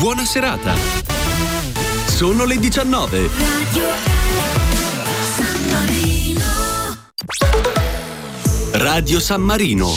buona serata. Sono le 19. Radio San Marino.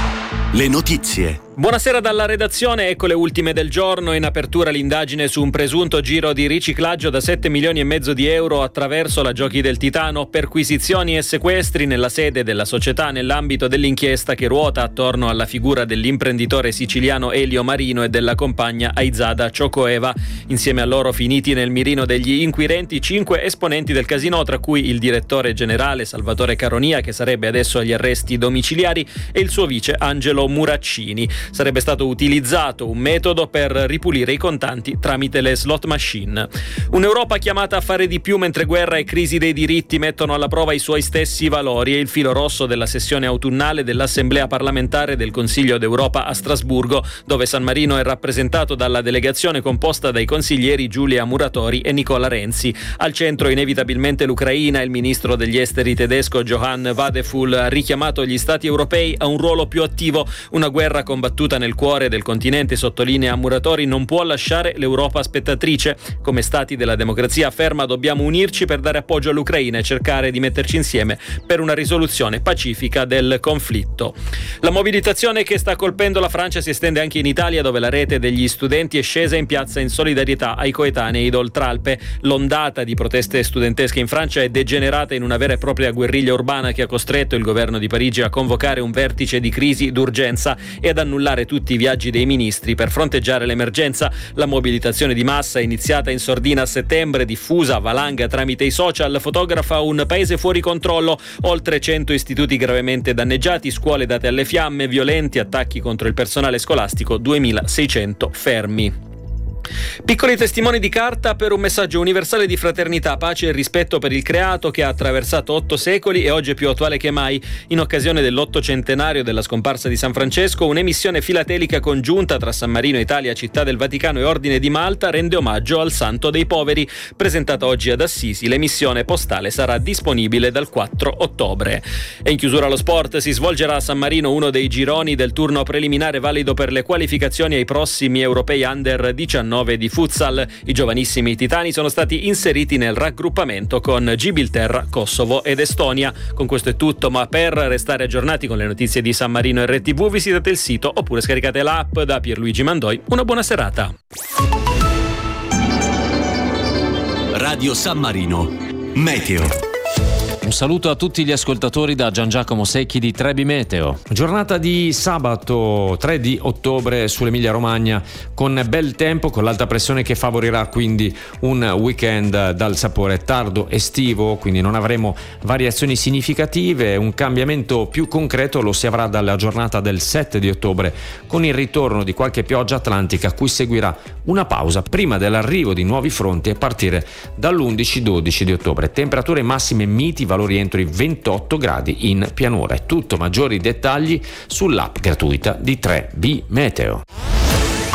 Le notizie. Buonasera dalla redazione, ecco le ultime del giorno. In apertura l'indagine su un presunto giro di riciclaggio da 7 milioni e mezzo di euro attraverso la Giochi del Titano, perquisizioni e sequestri nella sede della società nell'ambito dell'inchiesta che ruota attorno alla figura dell'imprenditore siciliano Elio Marino e della compagna Aizada Ciocoeva. Insieme a loro finiti nel mirino degli inquirenti 5 esponenti del casino, tra cui il direttore generale Salvatore Caronia, che sarebbe adesso agli arresti domiciliari, e il suo vice Angelo Muraccini. Sarebbe stato utilizzato un metodo per ripulire i contanti tramite le slot machine. Un'Europa chiamata a fare di più mentre guerra e crisi dei diritti mettono alla prova i suoi stessi valori è il filo rosso della sessione autunnale dell'Assemblea parlamentare del Consiglio d'Europa a Strasburgo, dove San Marino è rappresentato dalla delegazione composta dai consiglieri Giulia Muratori e Nicola Renzi. Al centro inevitabilmente l'Ucraina. Il ministro degli esteri tedesco Johann Wadephul ha richiamato gli stati europei a un ruolo più attivo. Una guerra combattuta nel cuore del continente, sottolinea Muratori, non può lasciare l'Europa spettatrice. Come stati della democrazia, afferma, dobbiamo unirci per dare appoggio all'Ucraina e cercare di metterci insieme per una risoluzione pacifica del conflitto. La mobilitazione che sta colpendo la Francia si estende anche in Italia, dove la rete degli studenti è scesa in piazza in solidarietà ai coetanei d'Oltralpe. L'ondata di proteste studentesche in Francia è degenerata in una vera e propria guerriglia urbana che ha costretto il governo di Parigi a convocare un vertice di crisi d'urgenza e ad annullare tutti i viaggi dei ministri per fronteggiare l'emergenza. La mobilitazione di massa, iniziata in sordina a settembre, diffusa a valanga tramite i social, fotografa un paese fuori controllo. Oltre 100 istituti gravemente danneggiati, scuole date alle fiamme, violenti attacchi contro il personale scolastico, 2600 fermi. Piccoli testimoni di carta per un messaggio universale di fraternità, pace e rispetto per il creato, che ha attraversato 8 secoli e oggi è più attuale che mai. In occasione dell'800° della scomparsa di San Francesco, un'emissione filatelica congiunta tra San Marino Italia, Città del Vaticano e Ordine di Malta rende omaggio al Santo dei Poveri. Presentata oggi ad Assisi, l'emissione postale sarà disponibile dal 4 ottobre. E in chiusura allo sport si svolgerà a San Marino uno dei gironi del turno preliminare valido per le qualificazioni ai prossimi europei Under 19 di futsal. I giovanissimi titani sono stati inseriti nel raggruppamento con Gibilterra, Kosovo ed Estonia. Con questo è tutto, ma per restare aggiornati con le notizie di San Marino RTV visitate il sito oppure scaricate l'app. Da Pierluigi Mandoi, una buona serata. Radio San Marino Meteo. Un saluto a tutti gli ascoltatori da Gian Giacomo Secchi di Trebi Meteo. Giornata di sabato 3 di ottobre sull'Emilia Romagna con bel tempo, con l'alta pressione che favorirà quindi un weekend dal sapore tardo estivo, quindi non avremo variazioni significative. Un cambiamento più concreto lo si avrà dalla giornata del 7 di ottobre con il ritorno di qualche pioggia atlantica, a cui seguirà una pausa prima dell'arrivo di nuovi fronti a partire dall'11-12 di ottobre. Temperature massime miti, valori entro i 28 gradi in pianura. È tutto, maggiori dettagli sull'app gratuita di 3B Meteo.